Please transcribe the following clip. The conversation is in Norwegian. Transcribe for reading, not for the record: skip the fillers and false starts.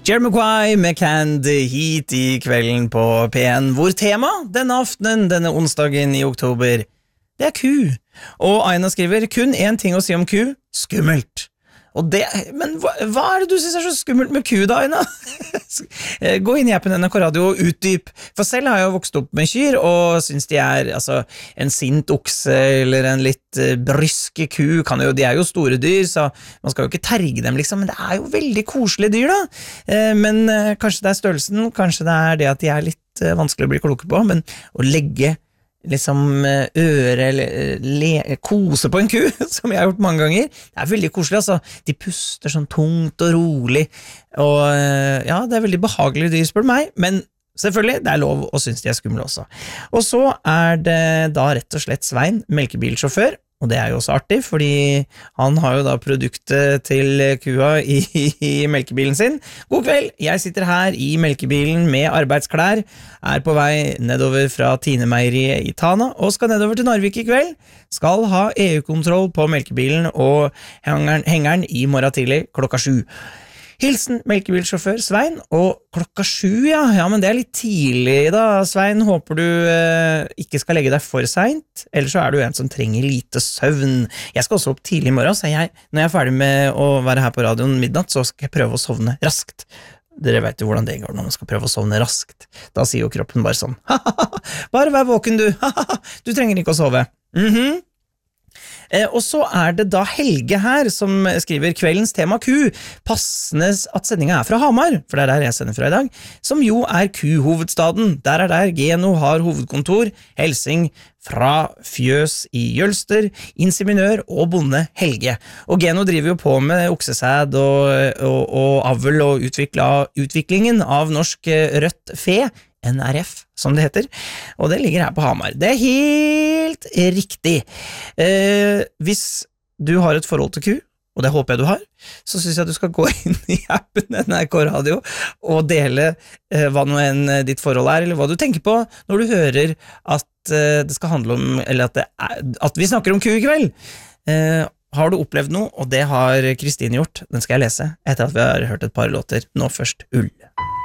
Jeremiah med Candy hit I kvelden på P1, hvor tema denne aftenen, denne onsdagen I oktober, det ku. Og Aina skriver, kun en ting å si om ku, skummelt. Og det, men hva det du synes så skummelt med ku da, Aina? Gå inn I appen NRK Radio og utdyp. For selv har jeg vokst opp med kyr, og synes de altså, en sint okse eller en litt bryske ku, de jo store dyr, så man skal jo ikke terge dem liksom, men det jo veldig koselige dyr da. Men kanskje det størrelsen, kanskje det det at de litt vanskelig å bli kloke på, men å legge liksom øre eller kose på en ku, som jeg har gjort mange ganger, det veldig koselig, altså. De puster sånn tungt og rolig, og ja, det veldig behagelig dyr, spør meg, men selvfølgelig, det lov å synes de skumle også. Og så det da rett og slett Svein, melkebilsjåfør, og det jo også artig, fordi han har jo da produktet til kua I melkebilen sin. God kveld, jeg sitter her I melkebilen med arbeidsklær, på vei nedover fra Tine-meieriet I Tana, og skal nedover til Narvik I kveld. Skal ha EU-kontroll på melkebilen og hengeren I morgen tidlig klokka 7. Hilsen melkebilsjåfør Svein, og klokka 7, ja, men det litt tidlig da, Svein. Håper du ikke skal legge deg for sent, eller så du en som trenger lite søvn. Jeg skal også opp tidlig I morgen, så når jeg ferdig med å være her på radioen midnatt, så skal jeg prøve å sovne raskt. Dere vet jo hvordan det går når man skal prøve å sovne raskt. Da sier jo kroppen bare sånn, bare vær våken du, du trenger ikke å sove. Og så det da Helge her som skriver kveldens tema ku, passende at sendingen fra Hamar, for det der jeg sender fra I dag, som jo ku-hovedstaden, der Geno har hovedkontor, helsing fra fjøs I Jølster, inseminør og bonde Helge. Og Geno driver jo på med oksesæd og avl og utviklingen av norsk rødt fe, NRF, som det heter, og det ligger her på Hamar. Det helt riktig. Hvis du har et forhold til ku, og det håper jeg du har, så synes jeg du skal gå inn I appen NRK Radio og dele hva nå enn ditt forhold eller hva du tenker på når du hører at det skal handle om, eller at vi snakker om ku I kveld. Har du opplevd noe, og det har Kristine gjort, den skal jeg lese etter at vi har hørt et par låter. Nå først Ull.